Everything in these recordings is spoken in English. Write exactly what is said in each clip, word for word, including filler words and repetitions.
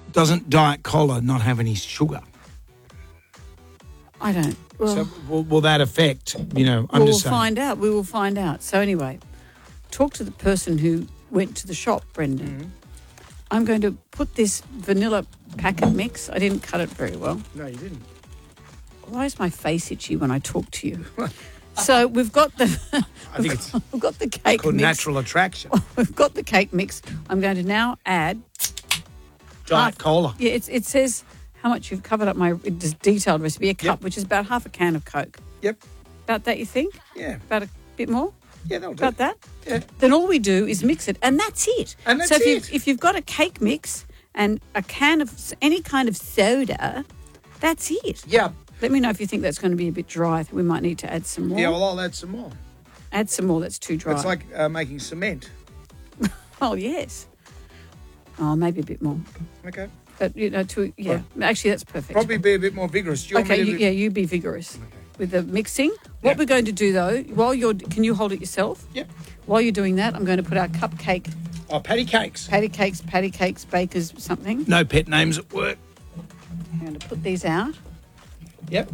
doesn't Diet Cola not have any sugar? I don't. Well, so will, will that affect, you know, I'm we'll just saying. find out. We will find out. So anyway, talk to the person who went to the shop, Brendan. Mm-hmm. I'm going to put this vanilla packet mix. I didn't cut it very well. No, you didn't. Why is my face itchy when I talk to you? So we've got the I think it's we've got the cake called mix. natural attraction. We've got the cake mix. I'm going to now add Diet half, Cola. Yeah, it's, it says how much you've covered up my detailed recipe. A cup, Yep. which is about half a can of Coke. Yep. About that, you think? Yeah. About a bit more? Yeah, that'll do. About that? Yeah. Then all we do is mix it, and that's it. And that's so if it. You've, if you've got a cake mix and a can of s- any kind of soda, that's it. Yeah. Let me know if you think that's going to be a bit dry. I think we might need to add some more. Yeah, well, I'll add some more. Add some more. That's too dry. It's like uh, making cement. Oh, yes. Oh, maybe a bit more. Okay. But, you know, to, yeah. Actually, that's perfect. Probably be a bit more vigorous. Do you Okay, want me you, to... yeah, you be vigorous with the mixing. What Yeah. we're going to do, though, while you're... Can you hold it yourself? Yep. While you're doing that, I'm going to put our cupcake, Oh, patty cakes. patty cakes, patty cakes, bakers, something. No pet names at work. I'm going to put these out. Yep.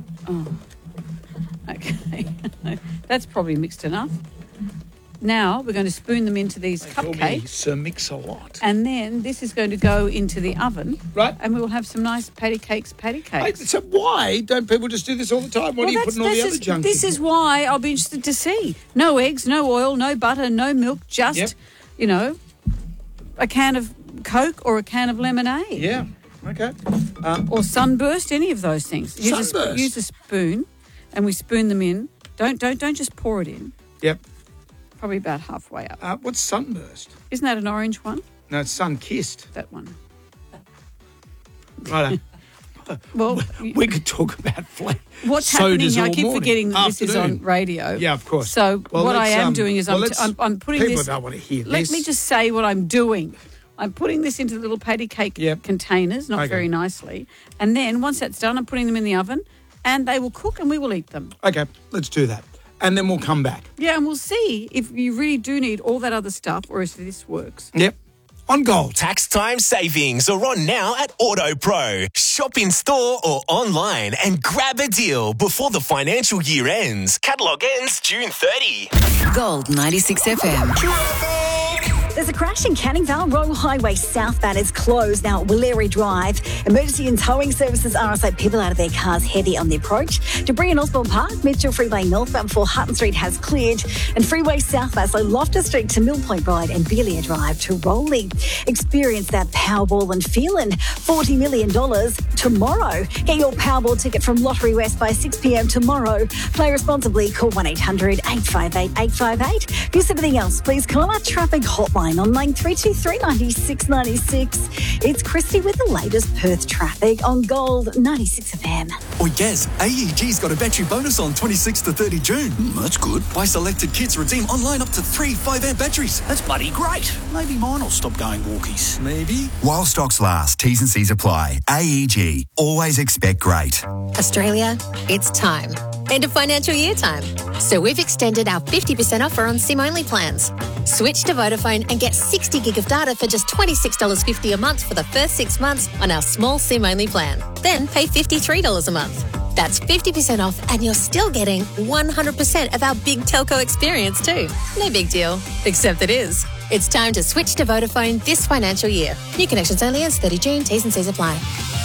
Okay. That's probably mixed enough. Now we're going to spoon them into these Call me cupcakes. Sir Mix-a-Lot. And then this is going to go into the oven. Right. And we will have some nice patty cakes, patty Hey, cakes. so why don't people just do this all the time? What Well, are you that's- putting all the this other is- junk This in? is why I'll be interested to see. No eggs, no oil, no butter, no milk, just, Yep. you know, a can of Coke or a can of lemonade. Yeah. Okay. Or Sunburst, any of those things. You just Sunburst? use a spoon and we spoon them in. Don't don't don't just pour it in. Yep. Probably about halfway up. Uh, what's Sunburst? Isn't that an orange one? No, it's Sun-Kissed. That one. Right. Well, we could talk about flavor. what's happening here? I keep forgetting that this is on Afternoon. radio. Yeah, of course. So Well, what I let's, am um, doing is well, I'm, t- let's- I'm, I'm putting people this... don't want to hear Let this. me just say what I'm doing. I'm putting this into little patty cake Yep. containers, not Okay. very nicely. And then once that's done, I'm putting them in the oven and they will cook and we will eat them. Okay, let's do that. And then we'll come back. Yeah, and we'll see if you really do need all that other stuff or if this works. Yep. On Gold. Tax time savings are on now at AutoPro. Shop in store or online and grab a deal before the financial year ends. Catalogue ends June thirtieth. Gold ninety-six F M. There's a crash in Canning Vale. Royal Highway southbound is closed now at Willeri Drive. Emergency and towing services are on site. People out of their cars heavy on the approach. Debris in Osborne Park. Mitchell Freeway northbound before Hutton Street has cleared. And Freeway southbound, so Loftus Street to Mill Point Ride and Belia Drive to Rowley. Experience that Powerball and feeling forty million dollars tomorrow. Get your Powerball ticket from Lottery West by six p.m. tomorrow. Play responsibly. Call one eight hundred eight five eight eight five eight. If you see anything else, please call our traffic hotline on nine three two three nine six nine six. It's Christy with the latest Perth traffic on Gold ninety-six F M. Oh yes, A E G's got a battery bonus on twenty-sixth to thirtieth of June. Mm, that's good. Buy selected kits, redeem online up to three five amp batteries. That's bloody great. Maybe mine will stop going walkies. Maybe. While stocks last, T's and C's apply. A E G. Always expect great. Australia, it's time. End of financial year time. So we've extended our fifty percent offer on SIM-only plans. Switch to Vodafone and get sixty gig of data for just twenty-six dollars fifty a month for the first six months on our small SIM-only plan. Then pay fifty-three dollars a month. That's fifty percent off and you're still getting one hundred percent of our big telco experience too. No big deal, except it is. It's time to switch to Vodafone this financial year. New connections only ends thirtieth of June. T's and C's apply.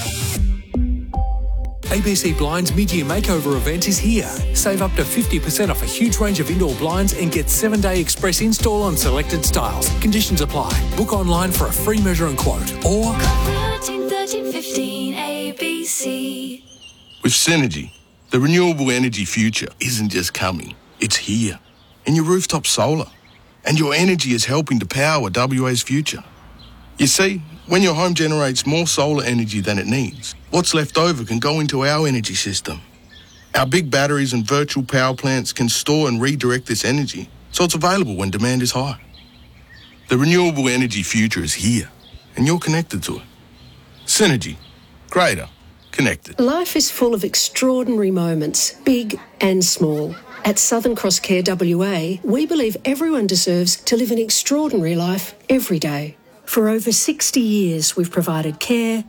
A B C Blinds mid-year makeover event is here. Save up to fifty percent off a huge range of indoor blinds and get seven-day express install on selected styles. Conditions apply. Book online for a free measure and quote. Or thirteen thirteen fifteen A B C. With Synergy, the renewable energy future isn't just coming, it's here. In your rooftop solar. And your energy is helping to power W A's future. You see, when your home generates more solar energy than it needs, what's left over can go into our energy system. Our big batteries and virtual power plants can store and redirect this energy, so it's available when demand is high. The renewable energy future is here, and you're connected to it. Synergy. Greater. Connected. Life is full of extraordinary moments, big and small. At Southern Cross Care W A, we believe everyone deserves to live an extraordinary life every day. For over sixty years, we've provided care,